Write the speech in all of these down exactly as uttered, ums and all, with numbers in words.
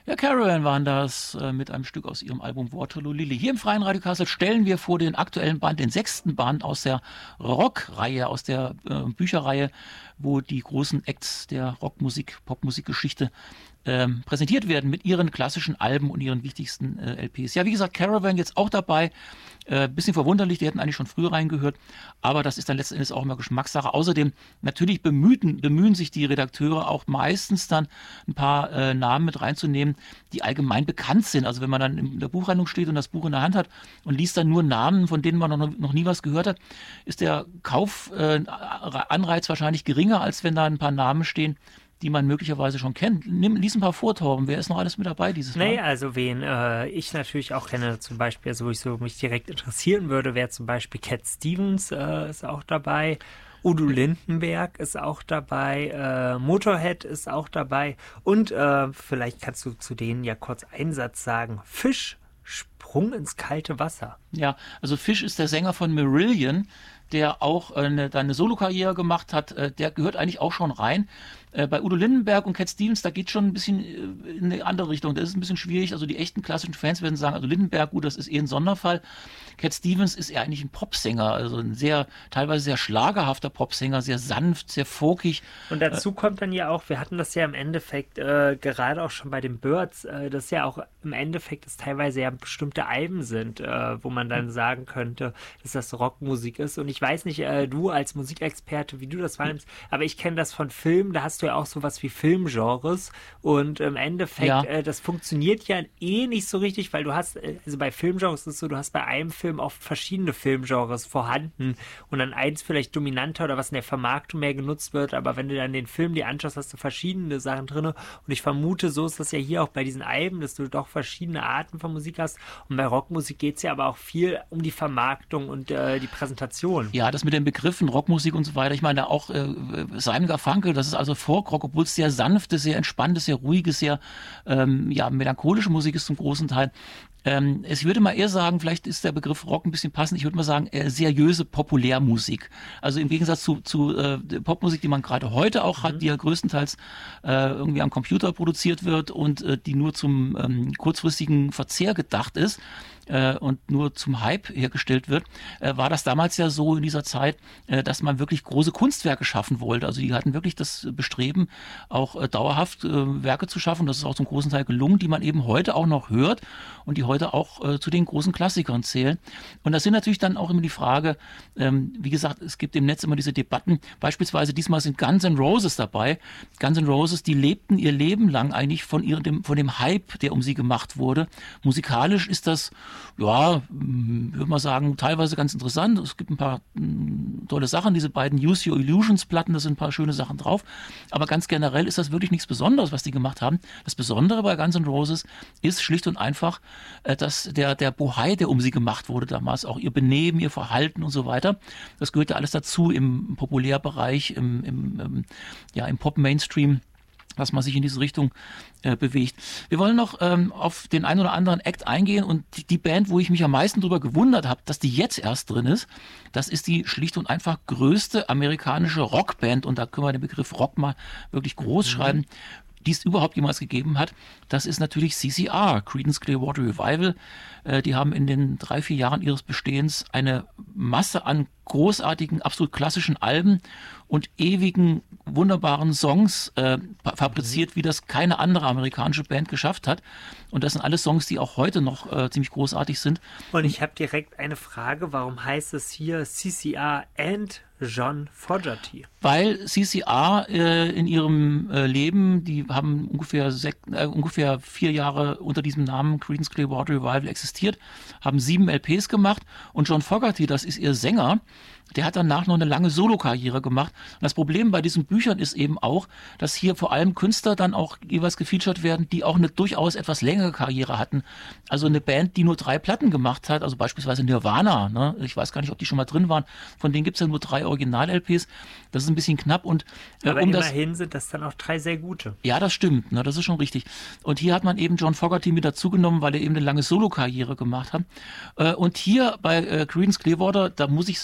Ja, Caravan waren das äh, mit einem Stück aus ihrem Album Waterloo Lily. Hier im Freien Radio Kassel stellen wir vor den aktuellen Band, den sechsten Band aus der Rockreihe, aus der äh, Bücherreihe, wo die großen Acts der Rockmusik, Popmusikgeschichte ähm, präsentiert werden mit ihren klassischen Alben und ihren wichtigsten äh, L Ps. Ja, wie gesagt, Caravan jetzt auch dabei. Äh, bisschen verwunderlich, die hätten eigentlich schon früher reingehört, aber das ist dann letzten Endes auch immer Geschmackssache. Außerdem, natürlich bemühen, bemühen sich die Redakteure auch meistens dann ein paar äh, Namen mit reinzunehmen, die allgemein bekannt sind. Also wenn man dann in der Buchhandlung steht und das Buch in der Hand hat und liest dann nur Namen, von denen man noch, noch nie was gehört hat, ist der Kaufanreiz äh, wahrscheinlich geringer, als wenn da ein paar Namen stehen, die man möglicherweise schon kennt. Nimm, lies ein paar vor, Torben. Wer ist noch alles mit dabei dieses Mal? Nee, also wen äh, ich natürlich auch kenne, zum Beispiel, also wo ich so mich direkt interessieren würde, wäre zum Beispiel Cat Stevens äh, ist auch dabei. Udo Lindenberg ist auch dabei, äh, Motorhead ist auch dabei und äh, vielleicht kannst du zu denen ja kurz einen Satz sagen. Fish, Sprung ins kalte Wasser. Ja, also Fish ist der Sänger von Marillion, der auch eine, eine Solokarriere gemacht hat. Äh, der gehört eigentlich auch schon rein. Äh, bei Udo Lindenberg und Cat Stevens, da geht schon ein bisschen äh, in eine andere Richtung. Das ist ein bisschen schwierig. Also die echten klassischen Fans werden sagen, also Lindenberg, gut, das ist eher ein Sonderfall. Cat Stevens ist eher eigentlich ein Popsänger, also ein sehr, teilweise sehr schlagerhafter Popsänger, sehr sanft, sehr folkig. Und dazu äh, kommt dann ja auch, wir hatten das ja im Endeffekt äh, gerade auch schon bei den Birds, äh, dass ja auch im Endeffekt es teilweise ja bestimmte Alben sind, äh, wo man dann sagen könnte, dass das Rockmusik ist. Und ich weiß nicht, äh, du als Musikexperte, wie du das wahrnimmst, aber ich kenne das von Filmen, da hast du ja auch sowas wie Filmgenres und im Endeffekt, ja. äh, das funktioniert ja eh nicht so richtig, weil du hast, äh, also bei Filmgenres ist es so, du hast bei einem Film oft verschiedene Filmgenres vorhanden und dann eins vielleicht dominanter oder was in der Vermarktung mehr genutzt wird, aber wenn du dann den Film dir anschaust, hast du verschiedene Sachen drin und ich vermute, so ist das ja hier auch bei diesen Alben, dass du doch verschiedene Arten von Musik hast und bei Rockmusik geht es ja aber auch viel um die Vermarktung und äh, die Präsentation. Ja, das mit den Begriffen Rockmusik und so weiter, ich meine auch äh, Simon Garfunkel, das ist also Folk-Rock, obwohl es sehr sanfte, sehr entspannte, sehr ruhige, sehr ähm, ja, melancholische Musik ist zum großen Teil. Ähm, ich würde mal eher sagen, vielleicht ist der Begriff Rock ein bisschen passend, ich würde mal sagen, äh, seriöse Populärmusik. Also im Gegensatz zu, zu äh, Popmusik, die man gerade heute auch hat, mhm. die ja größtenteils äh, irgendwie am Computer produziert wird und äh, die nur zum ähm, kurzfristigen Verzehr gedacht ist, äh, und nur zum Hype hergestellt wird, äh, war das damals ja so in dieser Zeit, äh, dass man wirklich große Kunstwerke schaffen wollte. Also die hatten wirklich das Bestreben, auch äh, dauerhaft äh, Werke zu schaffen. Das ist auch zum großen Teil gelungen, die man eben heute auch noch hört und die heute auch äh, zu den großen Klassikern zählen. Und das sind natürlich dann auch immer die Frage, ähm, wie gesagt, es gibt im Netz immer diese Debatten, beispielsweise diesmal sind Guns N' Roses dabei. Guns N' Roses, die lebten ihr Leben lang eigentlich von ihrem, dem, von dem Hype, der um sie gemacht wurde. Musikalisch ist das, ja, würde man sagen, teilweise ganz interessant. Es gibt ein paar mh, tolle Sachen, diese beiden Use Your Illusions Platten, da sind ein paar schöne Sachen drauf. Aber ganz generell ist das wirklich nichts Besonderes, was die gemacht haben. Das Besondere bei Guns N' Roses ist schlicht und einfach, äh, dass der, der Bohai, der um sie gemacht wurde damals, auch ihr Benehmen, ihr Verhalten und so weiter, das gehört ja alles dazu im Populärbereich, im, im, im, ja, im Pop-Mainstream, dass man sich in diese Richtung äh, bewegt. Wir wollen noch ähm, auf den einen oder anderen Act eingehen und die, die Band, wo ich mich am meisten darüber gewundert habe, dass die jetzt erst drin ist, das ist die schlicht und einfach größte amerikanische Rockband und da können wir den Begriff Rock mal wirklich groß mhm. schreiben, die es überhaupt jemals gegeben hat. Das ist natürlich C C R, Creedence Clearwater Revival. Äh, die haben in den drei, vier Jahren ihres Bestehens eine Masse an großartigen, absolut klassischen Alben und ewigen, wunderbaren Songs äh, fabriziert, mhm. wie das keine andere amerikanische Band geschafft hat. Und das sind alles Songs, die auch heute noch äh, ziemlich großartig sind. Und ich habe direkt eine Frage, warum heißt es hier C C R and John Fogerty? Weil C C R äh, in ihrem äh, Leben, die haben ungefähr, sech, äh, ungefähr vier Jahre unter diesem Namen Creedence Clearwater Revival existiert, haben sieben L Ps gemacht und John Fogerty, das ist ihr Sänger, der hat danach noch eine lange Solokarriere gemacht. Und das Problem bei diesen Büchern ist eben auch, dass hier vor allem Künstler dann auch jeweils gefeatured werden, die auch eine durchaus etwas längere Karriere hatten. Also eine Band, die nur drei Platten gemacht hat, also beispielsweise Nirvana, ne? Ich weiß gar nicht, ob die schon mal drin waren, von denen gibt es ja nur drei Original-L Ps. Das ist ein bisschen knapp. Und, äh, Aber um immerhin das, sind das dann auch drei sehr gute. Ja, das stimmt, ne? Das ist schon richtig. Und hier hat man eben John Fogerty mit dazugenommen, weil er eben eine lange Solokarriere gemacht hat. Äh, und hier bei äh, Creedence Clearwater, da muss ich sagen, ich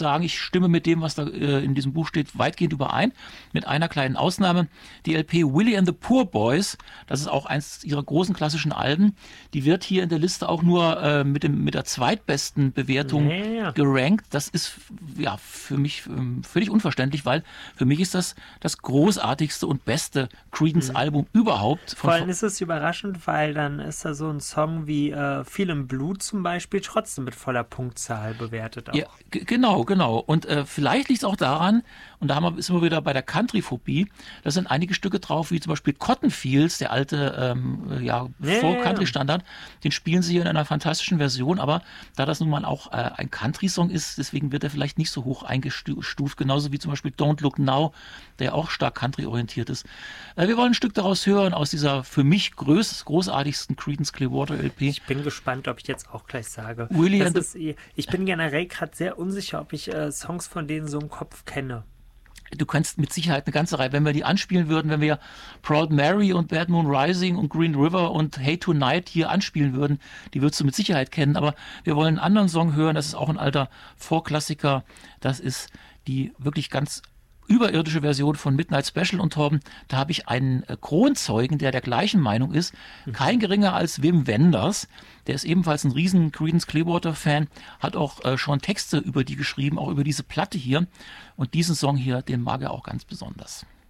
stimme mit dem, was da äh, in diesem Buch steht, weitgehend überein, mit einer kleinen Ausnahme. Die L P Willie and the Poor Boys, das ist auch eins ihrer großen klassischen Alben, die wird hier in der Liste auch nur äh, mit, dem, mit der zweitbesten Bewertung Ja, ja, ja. gerankt. Das ist ja für mich ähm, völlig unverständlich, weil für mich ist das das großartigste und beste Creedence-Album überhaupt. Von Vor allem ist es überraschend, weil dann ist da so ein Song wie äh, Feel im Blut zum Beispiel trotzdem mit voller Punktzahl bewertet auch. Ja, g- genau, genau. Und äh, vielleicht liegt es auch daran, und da haben wir, sind wir wieder bei der Country-Phobie, da sind einige Stücke drauf, wie zum Beispiel Cotton Fields, der alte ähm, ja, Ja, Folk-Country-Standard, den spielen sie hier in einer fantastischen Version, aber da das nun mal auch äh, ein Country-Song ist, deswegen wird er vielleicht nicht so hoch eingestuft, genauso wie zum Beispiel Don't Look Now, der auch stark Country-orientiert ist. Äh, wir wollen ein Stück daraus hören, aus dieser für mich größ, großartigsten Creedence Clearwater L P. Ich bin gespannt, ob ich jetzt auch gleich sage. Willie Das and the- ist, eh- ich bin generell gerade sehr unsicher, ob ich äh, Songs von denen so im Kopf kenne. Du kannst mit Sicherheit eine ganze Reihe, wenn wir die anspielen würden, wenn wir Proud Mary und Bad Moon Rising und Green River und Hey Tonight hier anspielen würden, die würdest du mit Sicherheit kennen. Aber wir wollen einen anderen Song hören, das ist auch ein alter Vorklassiker. Das ist die wirklich ganz überirdische Version von Midnight Special. Und Torben, da habe ich einen äh, Kronzeugen, der der gleichen Meinung ist, kein geringer als Wim Wenders. Der ist ebenfalls ein riesen Creedence Clearwater Fan, hat auch äh, schon Texte über die geschrieben, auch über diese Platte hier. Und diesen Song hier, den mag er auch ganz besonders.